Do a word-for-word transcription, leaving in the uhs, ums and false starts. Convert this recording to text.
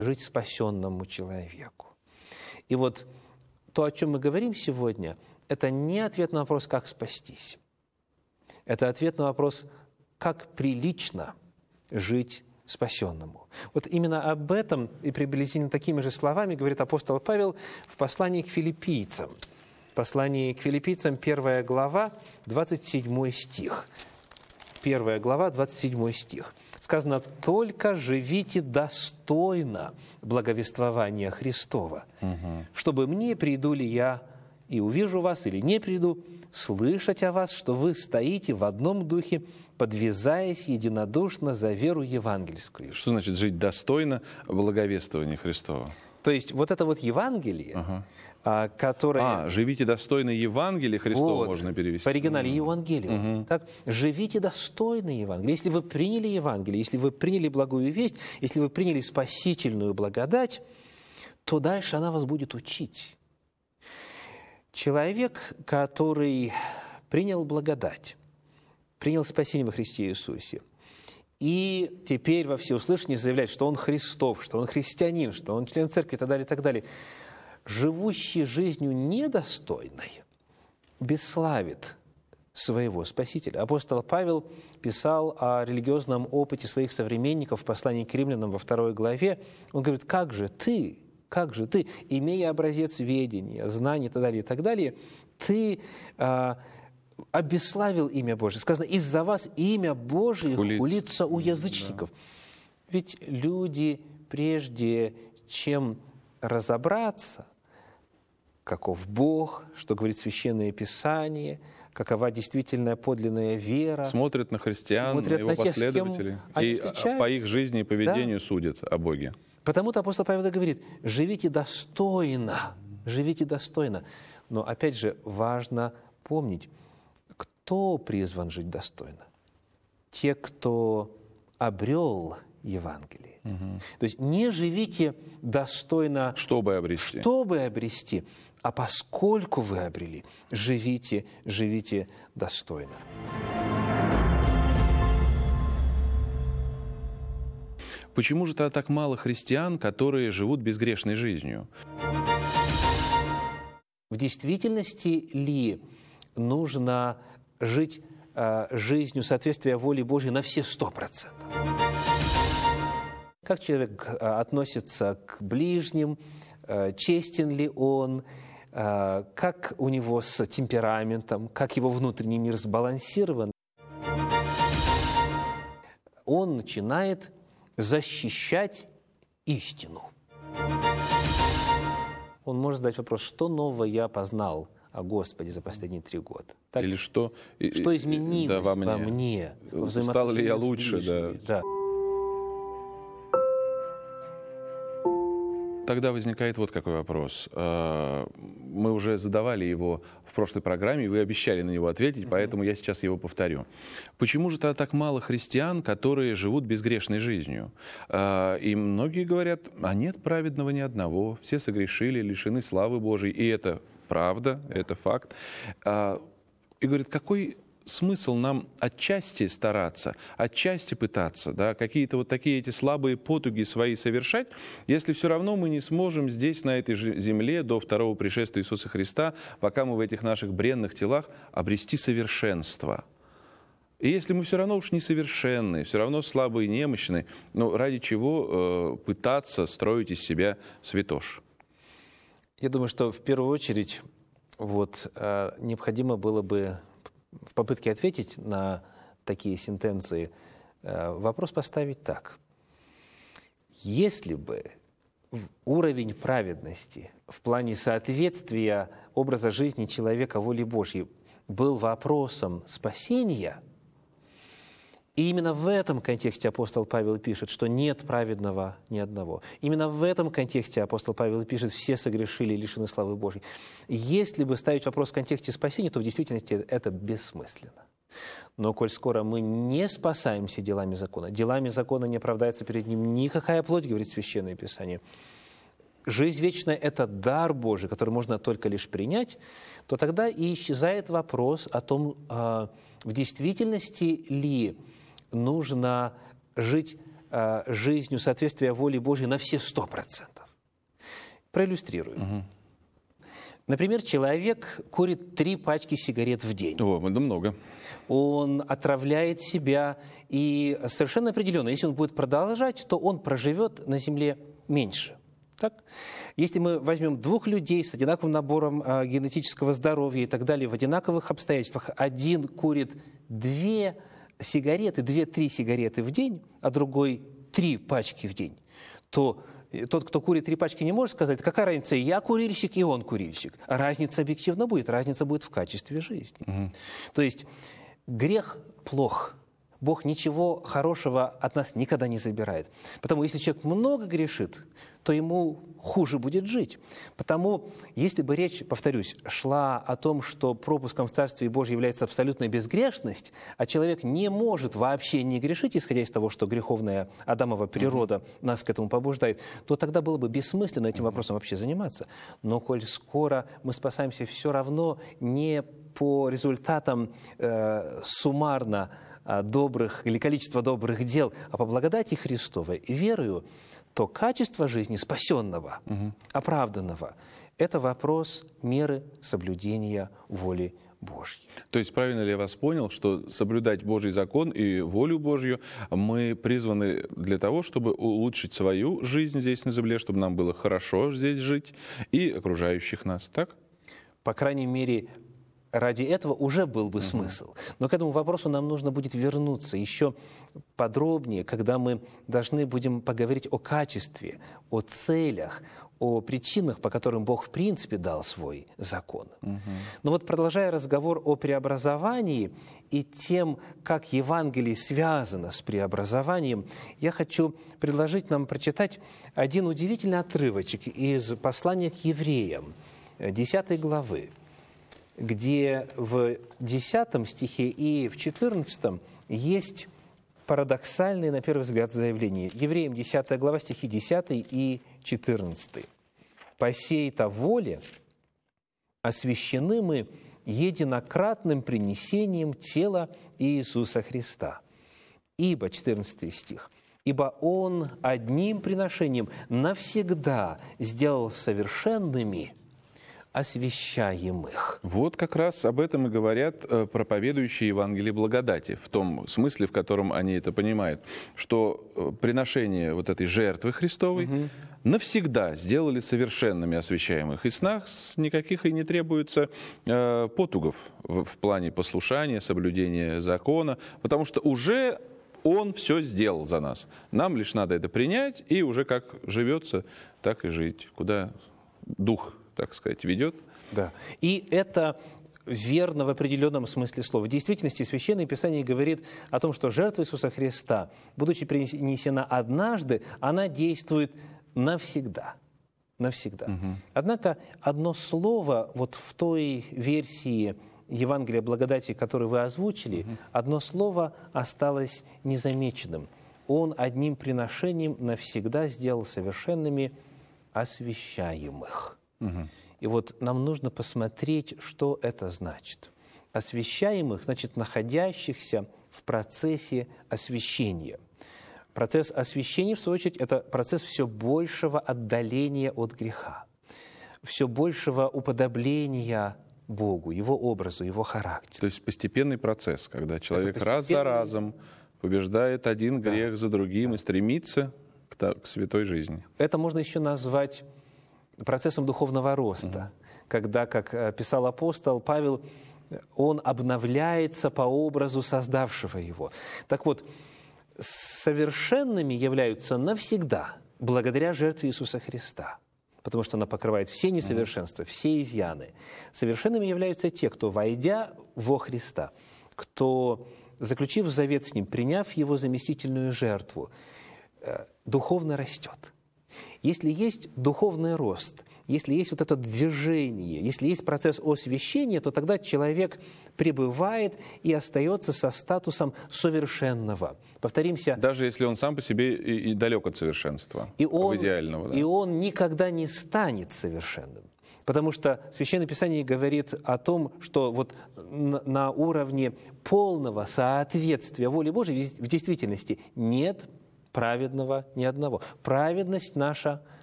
жить спасенному человеку. И вот то, о чем мы говорим сегодня, это не ответ на вопрос, как спастись. Это ответ на вопрос, как прилично жить спасенному. Вот именно об этом и приблизительно такими же словами говорит апостол Павел в послании к филиппийцам. В послании к филиппийцам, первая глава, двадцать седьмой стих. Первая глава, двадцать седьмой стих. Сказано: «Только живите достойно благовествования Христова, угу. чтобы мне, приду ли я и увижу вас, или не приду, слышать о вас, что вы стоите в одном духе, подвязаясь единодушно за веру евангельскую». Что значит жить достойно благовествования Христова? То есть вот это вот Евангелие, ага. а, которое... А, живите достойно Евангелия Христова, вот, можно перевести. В оригинале угу. Евангелие. Угу. Так, живите достойно Евангелия. Если вы приняли Евангелие, если вы приняли благую весть, если вы приняли спасительную благодать, то дальше она вас будет учить. Человек, который принял благодать, принял спасение во Христе Иисусе, и теперь во всеуслышание заявляет, что он Христов, что он христианин, что он член церкви и так далее, и так далее, живущий жизнью недостойной, бесславит своего Спасителя. Апостол Павел писал о религиозном опыте своих современников в послании к римлянам во второй главе. Он говорит: «Как же ты, как же ты, имея образец ведения, знаний и так далее, и так далее, ты а, обесславил имя Божие». Сказано: «Из-за вас имя Божие хулится у язычников». Да. Ведь люди, прежде чем разобраться, каков Бог, что говорит Священное Писание, какова действительная подлинная вера, смотрят на христиан, смотрят его на тех, последователей, и по их жизни и поведению да. судят о Боге. Потому-то апостол Павел говорит: живите достойно, живите достойно. Но опять же важно помнить, кто призван жить достойно? Те, кто обрел Евангелие. Угу. То есть не живите достойно, чтобы обрести. чтобы обрести, а поскольку вы обрели, живите, живите достойно. Почему же тогда так мало христиан, которые живут безгрешной жизнью? В действительности ли нужно жить э, жизнью соответствия воле Божьей на все сто процентов? Как человек э, относится к ближним, э, честен ли он, э, как у него с темпераментом, как его внутренний мир сбалансирован? Он начинает защищать истину. Он может задать вопрос: что нового я познал о Господе за последние три года? Так? Или что, что изменилось да, во мне? Во мне во Стал ли я лучше? Да. Да. Тогда возникает вот какой вопрос. Мы уже задавали его в прошлой программе, и вы обещали на него ответить, поэтому я сейчас его повторю. Почему же тогда так мало христиан, которые живут безгрешной жизнью? И многие говорят: а нет праведного ни одного, все согрешили, лишены славы Божией, и это правда, это факт. И говорят: какой смысл нам отчасти стараться, отчасти пытаться, да, какие-то вот такие эти слабые потуги свои совершать, если все равно мы не сможем здесь, на этой же земле, до второго пришествия Иисуса Христа, пока мы в этих наших бренных телах, обрести совершенство. И если мы все равно уж несовершенны, все равно слабые и немощные, ну, ради чего э, пытаться строить из себя святош? Я думаю, что в первую очередь вот, э, необходимо было бы в попытке ответить на такие сентенции вопрос поставить так. Если бы уровень праведности в плане соответствия образа жизни человека воле Божьей был вопросом спасения, и именно в этом контексте апостол Павел пишет, что нет праведного ни одного. Именно в этом контексте апостол Павел пишет: все согрешили и лишены славы Божьей. Если бы ставить вопрос в контексте спасения, то в действительности это бессмысленно. Но коль скоро мы не спасаемся делами закона, делами закона не оправдается перед ним никакая плоть, говорит Священное Писание, жизнь вечная – это дар Божий, который можно только лишь принять, то тогда и исчезает вопрос о том, в действительности ли нужно жить э, жизнью соответствия воле Божьей на все сто процентов. Проиллюстрирую. Угу. Например, человек курит три пачки сигарет в день. О, это много. Он отравляет себя, и совершенно определенно, если он будет продолжать, то он проживет на земле меньше. Так? Если мы возьмем двух людей с одинаковым набором э, генетического здоровья и так далее, в одинаковых обстоятельствах, один курит две сигареты, две-три сигареты в день, а другой три пачки в день, то тот, кто курит три пачки, не может сказать, какая разница, я курильщик и он курильщик. Разница объективно будет, разница будет в качестве жизни. Угу. То есть грех плох. Бог ничего хорошего от нас никогда не забирает. Потому если человек много грешит, то ему хуже будет жить. Потому если бы речь, повторюсь, шла о том, что пропуском в Царствие Божье является абсолютная безгрешность, а человек не может вообще не грешить, исходя из того, что греховная Адамова природа mm-hmm. нас к этому побуждает, то тогда было бы бессмысленно этим вопросом вообще заниматься. Но коль скоро мы спасаемся все равно не по результатам э, суммарно добрых или количество добрых дел, а по благодати Христовой и верою, то качество жизни спасенного, угу. оправданного, это вопрос меры соблюдения воли Божьей. То есть правильно ли я вас понял, что соблюдать Божий закон и волю Божью мы призваны для того, чтобы улучшить свою жизнь здесь на земле, чтобы нам было хорошо здесь жить и окружающих нас, так? По крайней мере, ради этого уже был бы смысл. Но к этому вопросу нам нужно будет вернуться еще подробнее, когда мы должны будем поговорить о качестве, о целях, о причинах, по которым Бог в принципе дал свой закон. Угу. Но вот продолжая разговор о преобразовании и тем, как Евангелие связано с преобразованием, я хочу предложить нам прочитать один удивительный отрывочек из послания к евреям, десятой главы, где в десятом стихе и в четырнадцатом есть парадоксальные, на первый взгляд, заявления. Евреям десятая глава, стихи десятый и четырнадцатый. «По сей-то воле освящены мы единократным принесением тела Иисуса Христа. Ибо», четырнадцатый стих, «ибо Он одним приношением навсегда сделал совершенными освящаемых». Вот как раз об этом и говорят проповедующие Евангелие благодати, в том смысле, в котором они это понимают, что приношение вот этой жертвы Христовой угу. навсегда сделали совершенными освящаемых. И с нас никаких и не требуется э, потугов в, в плане послушания, соблюдения закона, потому что уже Он все сделал за нас. Нам лишь надо это принять, и уже как живется, так и жить, куда Дух, так сказать, ведет. Да. И это верно в определенном смысле слова. В действительности Священное Писание говорит о том, что жертва Иисуса Христа, будучи принесена однажды, она действует навсегда. Навсегда. Угу. Однако одно слово вот в той версии Евангелия благодати, которую вы озвучили, угу. одно слово осталось незамеченным. Он одним приношением навсегда сделал совершенными освящаемых. Угу. И вот нам нужно посмотреть, что это значит. Освящаемых, значит, находящихся в процессе освящения. Процесс освящения, в свою очередь, это процесс все большего отдаления от греха, все большего уподобления Богу, Его образу, Его характеру. То есть постепенный процесс, когда человек постепенный... раз за разом побеждает один да. грех за другим да. и стремится к, к святой жизни. Это можно еще назвать процессом духовного роста, угу. когда, как писал апостол Павел, он обновляется по образу создавшего его. Так вот, совершенными являются навсегда благодаря жертве Иисуса Христа, потому что она покрывает все несовершенства, все изъяны. Совершенными являются те, кто, войдя во Христа, кто, заключив завет с Ним, приняв Его заместительную жертву, духовно растет. Если есть духовный рост, если есть вот это движение, если есть процесс освящения, то тогда человек пребывает и остается со статусом совершенного. Повторимся. Даже если он сам по себе и, и далек от совершенства, и он, идеального. Да? И он никогда не станет совершенным. Потому что Священное Писание говорит о том, что вот на, на уровне полного соответствия воле Божией в действительности нет праведного ни одного. Праведность наша